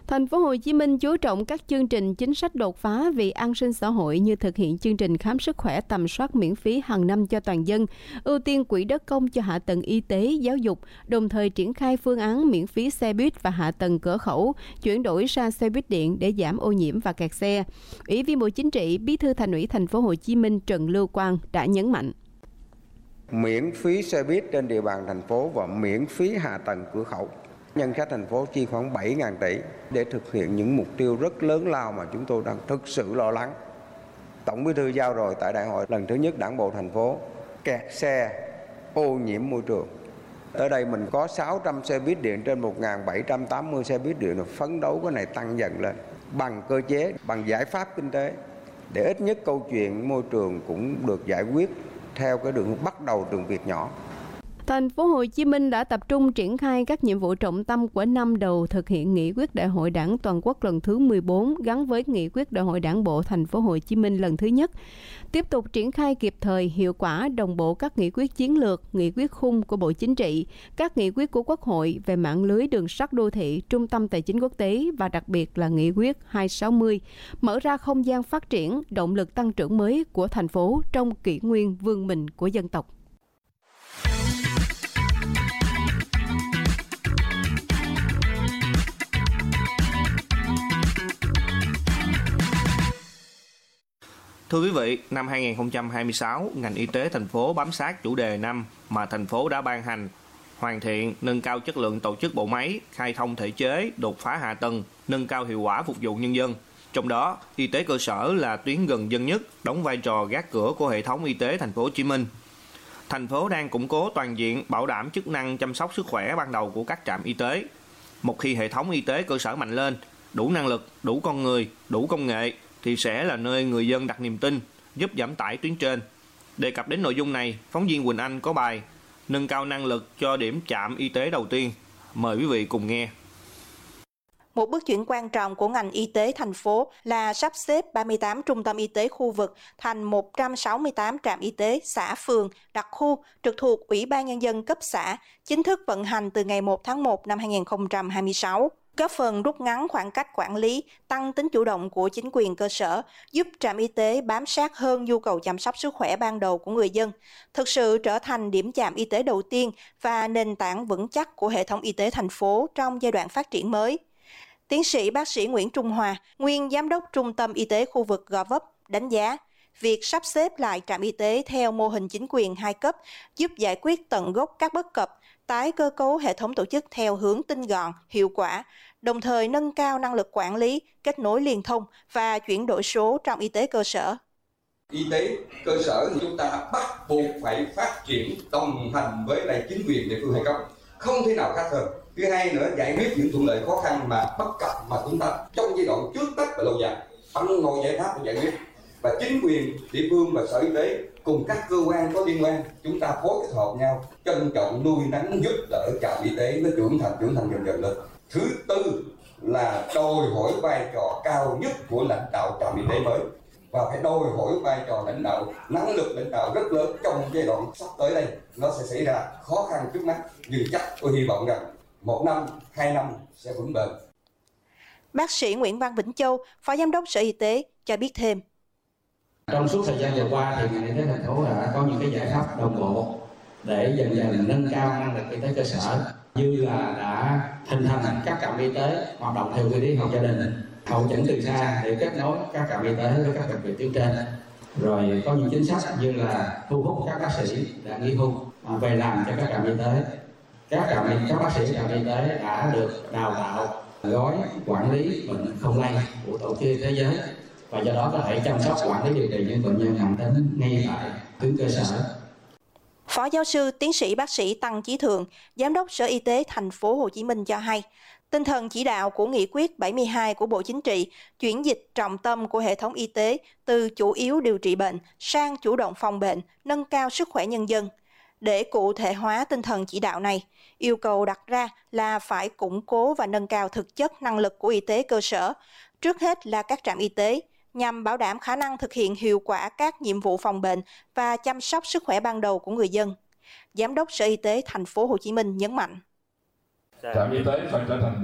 Thành phố Hồ Chí Minh chú trọng các chương trình chính sách đột phá vì an sinh xã hội như thực hiện chương trình khám sức khỏe tầm soát miễn phí hàng năm cho toàn dân, ưu tiên quỹ đất công cho hạ tầng y tế, giáo dục, đồng thời triển khai phương án miễn phí xe buýt và hạ tầng cửa khẩu, chuyển đổi sang xe buýt điện để giảm ô nhiễm và kẹt xe. Ủy viên Bộ Chính trị, Bí thư Thành ủy Thành phố Hồ Chí Minh Trần Lưu Quang đã nhấn mạnh: miễn phí xe buýt trên địa bàn thành phố và miễn phí hạ tầng cửa khẩu. Ngân sách thành phố chi khoảng 7.000 tỷ để thực hiện những mục tiêu rất lớn lao mà chúng tôi đang thực sự lo lắng. Tổng Bí thư giao rồi tại đại hội lần thứ nhất Đảng bộ thành phố, kẹt xe, ô nhiễm môi trường. Tới đây mình có 600 xe buýt điện trên 1.780 xe buýt điện, phấn đấu cái này tăng dần lên bằng cơ chế, bằng giải pháp kinh tế để ít nhất câu chuyện môi trường cũng được giải quyết theo cái đường bắt đầu từ việc nhỏ. Thành phố Hồ Chí Minh đã tập trung triển khai các nhiệm vụ trọng tâm của năm đầu thực hiện nghị quyết Đại hội Đảng toàn quốc lần thứ 14 gắn với nghị quyết Đại hội Đảng bộ Thành phố Hồ Chí Minh lần thứ nhất. Tiếp tục triển khai kịp thời, hiệu quả, đồng bộ các nghị quyết chiến lược, nghị quyết khung của Bộ Chính trị, các nghị quyết của Quốc hội về mạng lưới đường sắt đô thị, trung tâm tài chính quốc tế và đặc biệt là nghị quyết 260, mở ra không gian phát triển, động lực tăng trưởng mới của thành phố trong kỷ nguyên vươn mình của dân tộc. Thưa quý vị, năm 2026, ngành y tế thành phố bám sát chủ đề năm mà thành phố đã ban hành, hoàn thiện, nâng cao chất lượng tổ chức bộ máy, khai thông thể chế, đột phá hạ tầng, nâng cao hiệu quả phục vụ nhân dân. Trong đó, y tế cơ sở là tuyến gần dân nhất, đóng vai trò gác cửa của hệ thống y tế thành phố Hồ Chí Minh. Thành phố đang củng cố toàn diện, bảo đảm chức năng chăm sóc sức khỏe ban đầu của các trạm y tế. Một khi hệ thống y tế cơ sở mạnh lên, đủ năng lực, đủ con người, đủ công nghệ, thì sẽ là nơi người dân đặt niềm tin, giúp giảm tải tuyến trên. Đề cập đến nội dung này, phóng viên Quỳnh Anh có bài nâng cao năng lực cho điểm trạm y tế đầu tiên. Mời quý vị cùng nghe. Một bước chuyển quan trọng của ngành y tế thành phố là sắp xếp 38 trung tâm y tế khu vực thành 168 trạm y tế xã phường đặc khu trực thuộc Ủy ban Nhân dân cấp xã, chính thức vận hành từ ngày 1 tháng 1 năm 2026. Góp phần rút ngắn khoảng cách quản lý, tăng tính chủ động của chính quyền cơ sở, giúp trạm y tế bám sát hơn nhu cầu chăm sóc sức khỏe ban đầu của người dân, thực sự trở thành điểm chạm y tế đầu tiên và nền tảng vững chắc của hệ thống y tế thành phố trong giai đoạn phát triển mới. Tiến sĩ bác sĩ Nguyễn Trung Hòa, nguyên giám đốc Trung tâm Y tế khu vực Gò Vấp, đánh giá việc sắp xếp lại trạm y tế theo mô hình chính quyền 2 cấp giúp giải quyết tận gốc các bất cập, tái cơ cấu hệ thống tổ chức theo hướng tinh gọn, hiệu quả, đồng thời nâng cao năng lực quản lý, kết nối liên thông và chuyển đổi số trong y tế cơ sở. Y tế cơ sở thì chúng ta bắt buộc phải phát triển đồng hành với lại chính quyền địa phương hai cấp, không thể nào khác hơn. Thứ hai nữa, giải quyết những thuận lợi khó khăn mà bất cập mà chúng ta trong giai đoạn trước mắt và lâu dài bằng mọi giải pháp để giải quyết. Và chính quyền địa phương và sở y tế cùng các cơ quan có liên quan, chúng ta phối kết hợp nhau, trân trọng nuôi nấng giúp đỡ trạm y tế nó trưởng thành dần lên. Thứ tư là đòi hỏi vai trò cao nhất của lãnh đạo trạm y tế mới và phải đòi hỏi vai trò lãnh đạo, năng lực lãnh đạo rất lớn trong giai đoạn sắp tới đây. Nó sẽ xảy ra khó khăn trước mắt, nhưng chắc tôi hy vọng rằng 1 năm, 2 năm sẽ vững bền. Bác sĩ Nguyễn Văn Vĩnh Châu, Phó Giám đốc Sở Y tế cho biết thêm. Trong suốt thời gian vừa qua thì ngành y tế thành phố đã có những cái giải pháp đồng bộ để dần dần nâng cao năng lực y tế cơ sở, như là đã hình thành các trạm y tế hoạt động theo quy định hộ gia đình, hậu chẩn từ xa để kết nối các trạm y tế với các bệnh viện tuyến trên. Rồi có những chính sách như là thu hút các bác sĩ đã nghỉ hưu về làm cho các trạm y tế. Các bác sĩ trạm y tế đã được đào tạo gói quản lý bệnh không lây của Tổ chức Y tế Thế giới và do đó có thể chăm sóc quản lý điều trị những bệnh nhân nặng tính ngay tại tuyến cơ sở. Phó giáo sư tiến sĩ bác sĩ Tăng Chí Thượng, Giám đốc Sở Y tế Thành phố Hồ Chí Minh cho hay, tinh thần chỉ đạo của Nghị quyết 72 của Bộ Chính trị chuyển dịch trọng tâm của hệ thống y tế từ chủ yếu điều trị bệnh sang chủ động phòng bệnh, nâng cao sức khỏe nhân dân. Để cụ thể hóa tinh thần chỉ đạo này, yêu cầu đặt ra là phải củng cố và nâng cao thực chất năng lực của y tế cơ sở, trước hết là các trạm y tế, nhằm bảo đảm khả năng thực hiện hiệu quả các nhiệm vụ phòng bệnh và chăm sóc sức khỏe ban đầu của người dân. Giám đốc Sở Y tế Thành phố Hồ Chí Minh nhấn mạnh. Trạm y tế phải trở thành